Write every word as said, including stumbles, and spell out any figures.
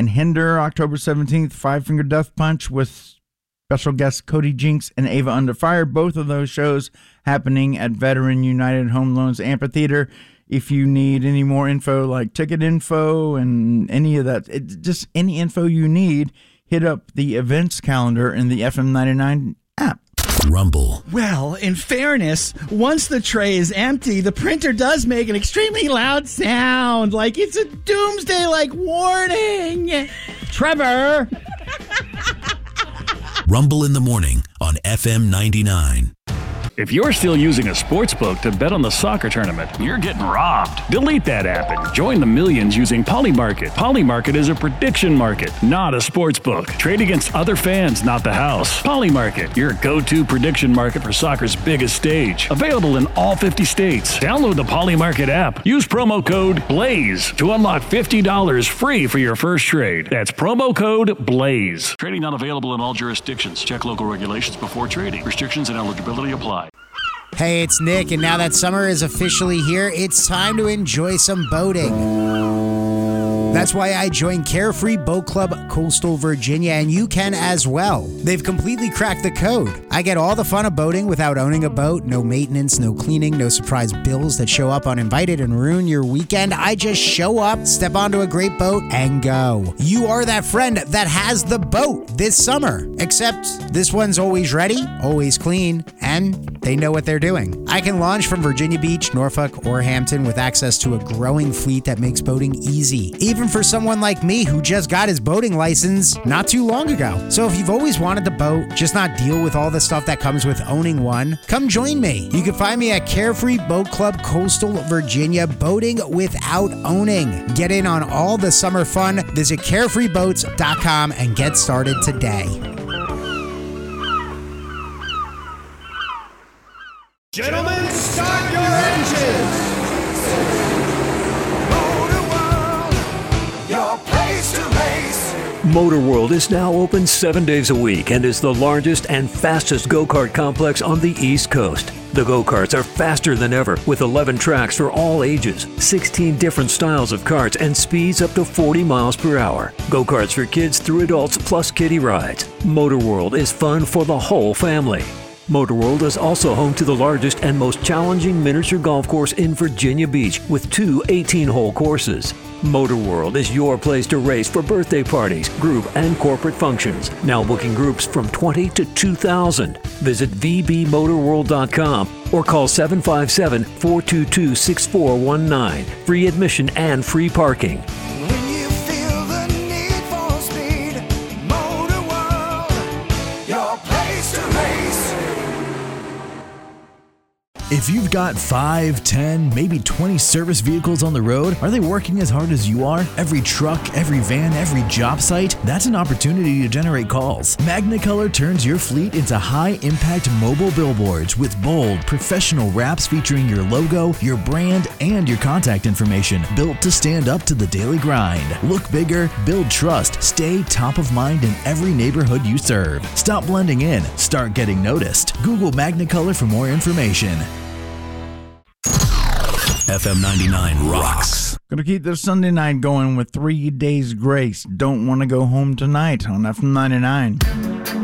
and Hinder, October seventeenth, Five Finger Death Punch with special guests Cody Jinks and Ava Under Fire. Both of those shows happening at Veteran United Home Loans Amphitheater. If you need any more info, like ticket info and any of that, it, just any info you need, hit up the events calendar in the F M ninety-nine app. Rumble. Well, in fairness, once the tray is empty, the printer does make an extremely loud sound, like it's a doomsday-like warning. Trevor! Rumble in the morning on F M ninety-nine. If you're still using a sports book to bet on the soccer tournament, you're getting robbed. Delete that app and join the millions using Polymarket. Polymarket is a prediction market, not a sports book. Trade against other fans, not the house. Polymarket, your go-to prediction market for soccer's biggest stage. Available in all fifty states. Download the Polymarket app. Use promo code BLAZE to unlock fifty dollars free for your first trade. That's promo code BLAZE. Trading not available in all jurisdictions. Check local regulations before trading. Restrictions and eligibility apply. Hey, it's Nick, and now that summer is officially here, it's time to enjoy some boating. That's why I joined Carefree Boat Club Coastal Virginia, and you can as well. They've completely cracked the code. I get all the fun of boating without owning a boat. No maintenance, no cleaning, no surprise bills that show up uninvited and ruin your weekend. I just show up, step onto a great boat, and go. You are that friend that has the boat this summer. Except this one's always ready, always clean, and they know what they're doing. I can launch from Virginia Beach, Norfolk, or Hampton with access to a growing fleet that makes boating easy, even for someone like me who just got his boating license not too long ago. So if you've always wanted to boat, just not deal with all the stuff that comes with owning one, come join me. You can find me at Carefree Boat Club Coastal Virginia, boating without owning. Get in on all the summer fun. Visit carefree boats dot com and get started today. Gentlemen, start your engines! Motor World, your place to race. Motor World is now open seven days a week and is the largest and fastest go-kart complex on the East Coast. The go-karts are faster than ever with eleven tracks for all ages, sixteen different styles of karts, and speeds up to forty miles per hour. Go-karts for kids through adults plus kiddie rides. Motor World is fun for the whole family. Motor World is also home to the largest and most challenging miniature golf course in Virginia Beach with two eighteen-hole courses. Motor World is your place to race for birthday parties, group, and corporate functions. Now booking groups from twenty to two thousand. Visit v b motor world dot com or call seven five seven, four two two, six four one nine. Free admission and free parking. When you feel the need for speed, Motor World, your place to race. If you've got five, ten, maybe twenty service vehicles on the road, are they working as hard as you are? Every truck, every van, every job site? That's an opportunity to generate calls. Magnicolor turns your fleet into high-impact mobile billboards with bold, professional wraps featuring your logo, your brand, and your contact information, built to stand up to the daily grind. Look bigger, build trust, stay top of mind in every neighborhood you serve. Stop blending in, start getting noticed. Google Magnicolor for more information. F M ninety-nine rocks. Gonna keep this Sunday night going with Three Days Grace. Don't Want to Go Home Tonight on F M ninety-nine.